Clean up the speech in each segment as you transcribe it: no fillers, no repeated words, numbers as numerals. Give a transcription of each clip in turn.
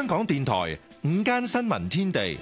香港電台午間新聞天地，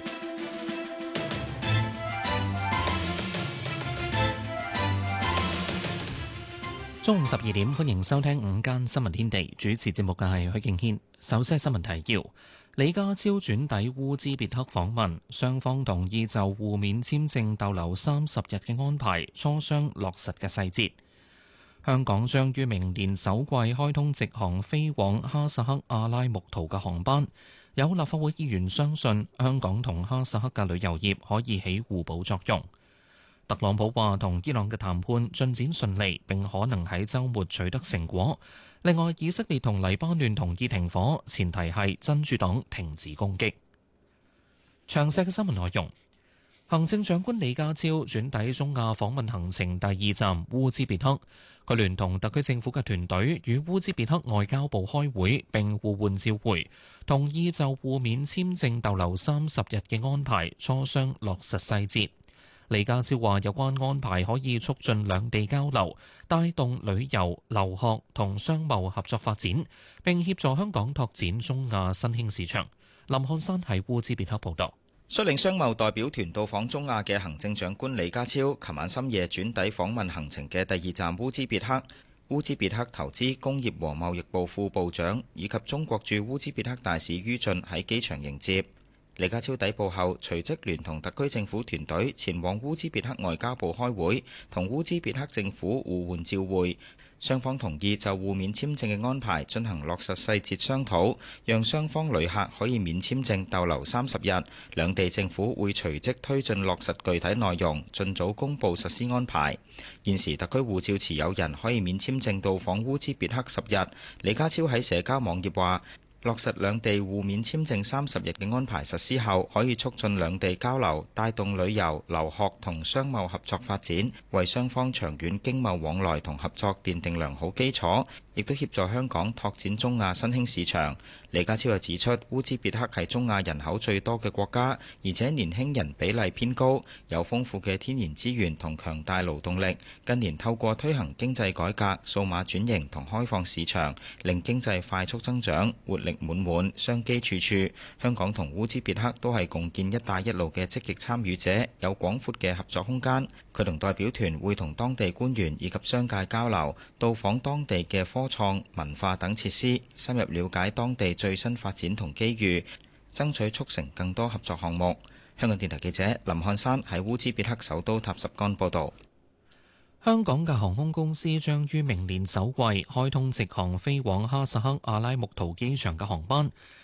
中午12點，歡迎收聽午間新聞天地。主持節目嘅係許敬軒。首先係新聞提要：李家超轉抵烏茲別克訪問，雙方同意就互免簽證逗留30日嘅安排磋商落實嘅細節。香港將於明年首季開通直航飛往哈薩克阿拉木圖嘅航班。有立法會議員相信香港同哈薩克嘅旅遊業可以起互補作用。特朗普話同伊朗嘅談判進展順利，並可能喺週末取得成果。另外，以色列同黎巴嫩同意停火，前提係真主黨停止攻擊。詳細嘅新聞內容。行政長官李家超轉抵中亞訪問行程第2站烏茲別克，佢聯同特區政府嘅團隊與烏茲別克外交部開會並互換照會，同意就互免簽證逗留30日嘅安排磋商落實細節。李家超話有關安排可以促進兩地交流，帶動旅遊、留學同商貿合作發展，並協助香港拓展中亞新興市場。林漢山喺烏茲別克報道。 率領商貿代表團到訪中亞嘅行政長官李家超，琴晚深夜轉抵訪問行程嘅第2站烏茲別克。烏茲別克投資、工業和貿易部副部長以及中國駐烏茲別克大使于俊喺機場迎接。李家超抵埗後，隨即聯同特區政府團隊前往烏茲別克外交部開會，同烏茲別克政府互換照會。雙方同意就互免簽證嘅安排進行落實細節商討，讓雙方旅客可以免簽證逗留30日。兩地政府會隨即推進落實具體內容，盡早公佈實施安排。現時特區護照持有人可以免簽證到訪烏茲別克10日。李家超喺社交網頁話，落實兩地互免簽證30日嘅安排實施後，可以促進兩地交流，帶動旅遊、留學同商貿合作發展，為雙方長遠經貿往來同合作奠定良好基礎，亦都協助香港拓展中亞新興市場。李家超又指出，烏茲別克係中亞人口最多嘅國家，而且年輕人比例偏高，有豐富嘅天然資源同強大勞動力。近年透過推行經濟改革、數碼轉型同開放市場，令經濟快速增長，活力滿滿，商機處處。香港同烏茲別克都係共建「一帶一路」嘅積極參與者，有廣闊嘅合作空間。佢同代表團會同當地官員以及商界交流，到訪當地嘅科創、文化等設施，深入了解當地最新發展同機遇，爭取促成更多合作項目。香港電台記者林漢山喺烏茲別克首都塔什干報導。 香港嘅航空公司將於明年首季開通直航飛往哈薩克阿拉木圖機場嘅航班，